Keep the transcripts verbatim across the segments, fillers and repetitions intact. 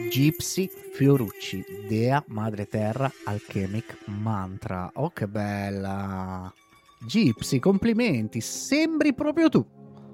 Gypsy Fiorucci, Dea Madre Terra Alchemic Mantra. Oh, che bella! Gypsy, complimenti, sembri proprio tu.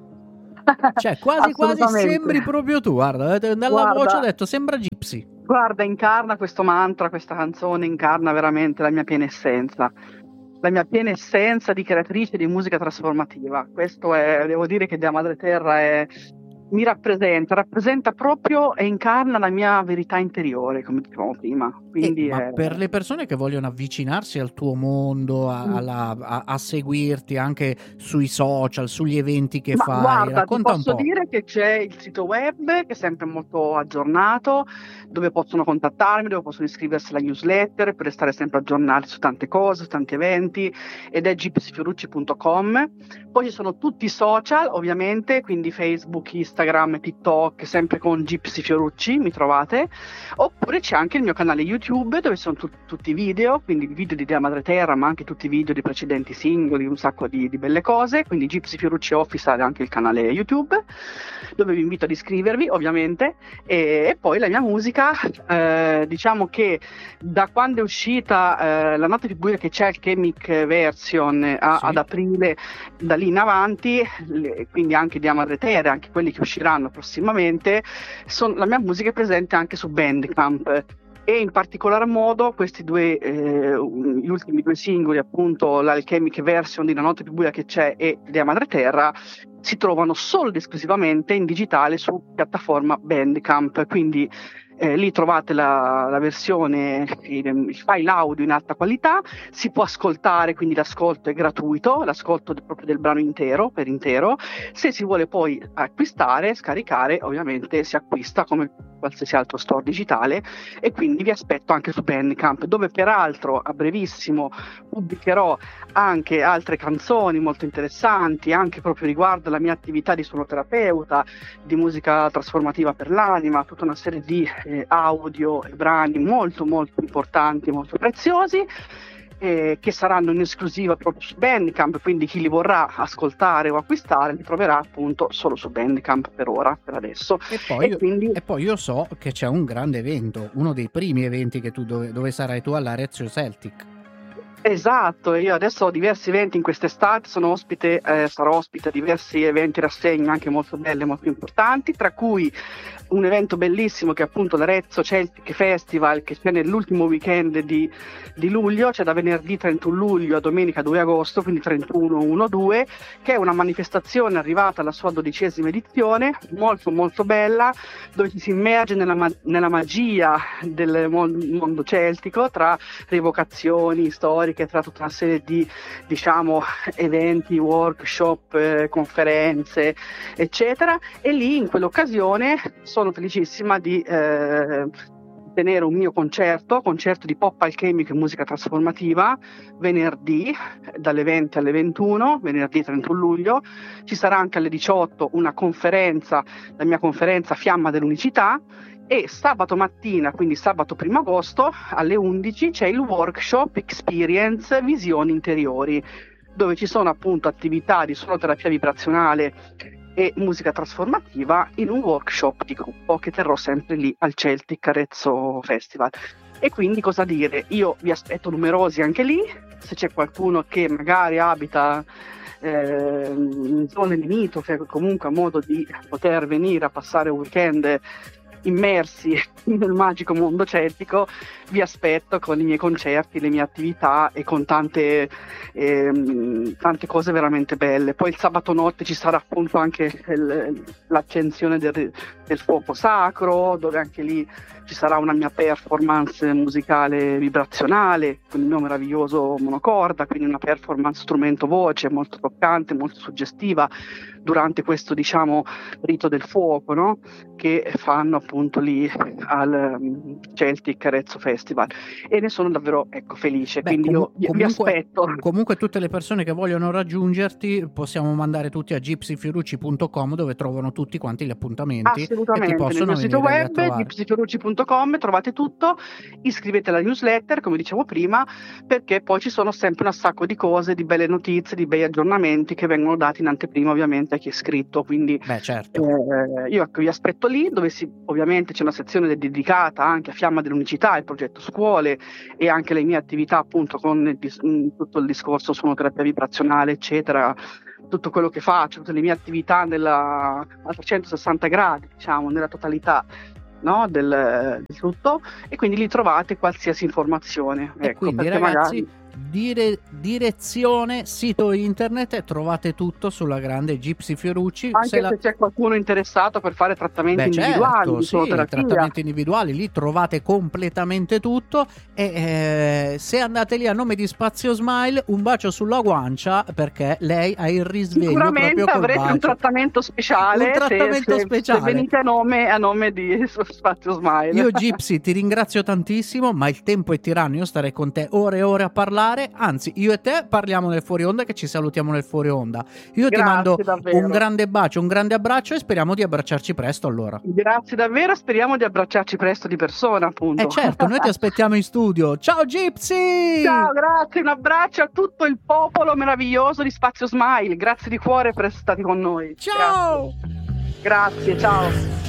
Cioè, quasi quasi sembri proprio tu. Guarda, dalla Guarda, voce ho detto sembra Gypsy. Guarda, incarna questo mantra, questa canzone incarna veramente la mia piena essenza. La mia piena essenza di creatrice di musica trasformativa. Questo è, devo dire che Dea Madre Terra è, mi rappresenta, rappresenta proprio e incarna la mia verità interiore, come dicevamo prima. Quindi Eh, ma è... per le persone che vogliono avvicinarsi al tuo mondo, a, alla, a, a seguirti anche sui social, sugli eventi che Ma fai, guarda, ti racconta un posso po'. dire che c'è il sito web che è sempre molto aggiornato, dove possono contattarmi, dove possono iscriversi alla newsletter per restare sempre aggiornati su tante cose, su tanti eventi, ed è gypsy fiorucci punto com. Poi ci sono tutti i social, ovviamente, quindi Facebook, Instagram, TikTok, sempre con Gypsy Fiorucci, mi trovate. Oppure c'è anche il mio canale YouTube dove sono tu- tutti i video, quindi i video di Dea Madre Terra, ma anche tutti i video di precedenti singoli, un sacco di, di belle cose. Quindi Gypsy Fiorucci Official è anche il canale YouTube, dove vi invito ad iscrivervi, ovviamente. E, e poi la mia musica, eh, diciamo che da quando è uscita eh, la notte più buia che c'è, il Chemic Version, a, Sì. ad aprile, da lì in avanti, le, quindi anche Dea Madre Terra, anche quelli che usciranno prossimamente, son, la mia musica è presente anche su Bandcamp. E in particolar modo questi due, eh, gli ultimi due singoli, appunto l'Alchemic Version di La notte più buia che c'è e Dea Madre Terra, si trovano solo ed esclusivamente in digitale su piattaforma Bandcamp, quindi eh, lì trovate la, la versione, il, il file audio in alta qualità, si può ascoltare, quindi l'ascolto è gratuito, l'ascolto de, proprio del brano intero, per intero. Se si vuole poi acquistare, scaricare, ovviamente si acquista come qualsiasi altro store digitale, e quindi vi aspetto anche su Bandcamp, dove peraltro a brevissimo pubblicherò anche altre canzoni molto interessanti, anche proprio riguardo la mia attività di suonoterapeuta, di musica trasformativa per l'anima, tutta una serie di eh, audio e brani molto molto importanti, molto preziosi, eh, che saranno in esclusiva proprio su Bandcamp, quindi chi li vorrà ascoltare o acquistare li troverà appunto solo su Bandcamp per ora, per adesso. E poi, e, quindi... e poi io so che c'è un grande evento, uno dei primi eventi che tu dove, dove sarai tu all'Arezzo Celtic. Esatto, io adesso ho diversi eventi in quest'estate, sono ospite, eh, sarò ospite a diversi eventi, rassegne anche molto belle, molto importanti, tra cui un evento bellissimo che è appunto l'Arezzo Celtic Festival, che c'è nell'ultimo weekend di, di luglio, cioè da venerdì trentuno luglio a domenica due agosto, quindi trentuno, uno, due, che è una manifestazione arrivata alla sua dodicesima edizione, molto molto bella, dove ci si immerge nella, ma- nella magia del mon- mondo celtico, tra rievocazioni storiche, tra tutta una serie di, diciamo, eventi, workshop, eh, conferenze, eccetera. E lì in quell'occasione sono felicissima di eh, tenere un mio concerto, concerto di pop alchemico e musica trasformativa, venerdì dalle venti alle ventuno, venerdì trentuno luglio. Ci sarà anche alle diciotto una conferenza, la mia conferenza Fiamma dell'Unicità, e sabato mattina, quindi sabato primo agosto, alle undici c'è il workshop Experience Visioni Interiori, dove ci sono appunto attività di suonoterapia vibrazionale e musica trasformativa in un workshop di gruppo che terrò sempre lì al Celtic Arezzo Festival. E quindi cosa dire, io vi aspetto numerosi anche lì, se c'è qualcuno che magari abita eh, in zone limitrofe, comunque ha modo di poter venire a passare un weekend immersi nel magico mondo celtico, vi aspetto con i miei concerti, le mie attività e con tante, ehm, tante cose veramente belle. Poi il sabato notte ci sarà appunto anche il, l'accensione del, del fuoco sacro, dove anche lì ci sarà una mia performance musicale vibrazionale con il mio meraviglioso monocorda, quindi una performance strumento voce molto toccante, molto suggestiva durante questo, diciamo, rito del fuoco, no? Che fanno appunto lì al um, Celtic Arezzo Festival, e ne sono davvero, ecco, felice. Beh, quindi comu- io comunque, vi aspetto. Comunque tutte le persone che vogliono raggiungerti possiamo mandare tutti a gypsy fiorucci punto com, dove trovano tutti quanti gli appuntamenti e ti Assolutamente, nel possono mio sito venire lì a web trovare. gypsy fiorucci punto com trovate tutto, iscrivete alla newsletter come dicevo prima, perché poi ci sono sempre un sacco di cose, di belle notizie, di bei aggiornamenti che vengono dati in anteprima ovviamente ovviamente a chi è iscritto, quindi Beh, certo. eh, io ecco, vi aspetto lì, dove si, ovviamente c'è una sezione dedicata anche a Fiamma dell'Unicità, il progetto scuole e anche le mie attività appunto con il, tutto il discorso suonoterapia vibrazionale eccetera, tutto quello che faccio, tutte le mie attività nella, a trecentosessanta gradi, diciamo, nella totalità, no, del, del tutto, e quindi lì trovate qualsiasi informazione. E ecco, quindi perché ragazzi, magari... dire, direzione, sito internet, e trovate tutto sulla grande Gypsy Fiorucci. Anche se, la... se c'è qualcuno interessato per fare trattamenti Beh, individuali, certo, di sì, suonoterapia. trattamenti individuali, lì trovate completamente tutto. E eh, se andate lì a nome di Spazio Smile, un bacio sulla guancia, perché lei ha il risveglio Sicuramente proprio col avrete bacio. un trattamento speciale, Un trattamento se, se, speciale. se venite a nome, a nome di Spazio Smile. Io Gypsy ti ringrazio tantissimo, ma il tempo è tiranno, io starei con te ore e ore a parlare, anzi io e te parliamo nel fuori onda, che ci salutiamo nel fuori onda. Io Grazie, ti mando davvero. un grande bacio, un grande abbraccio, e speriamo di abbracciarci presto allora. Grazie davvero, speriamo di abbracciarci presto di persona, appunto. Eh certo, noi ti aspettiamo in studio. Ciao Gypsy! Ciao, grazie, un abbraccio a tutto il popolo meraviglioso di Spazio Smile, grazie di cuore per essere stati con noi. Ciao! Grazie, grazie, ciao.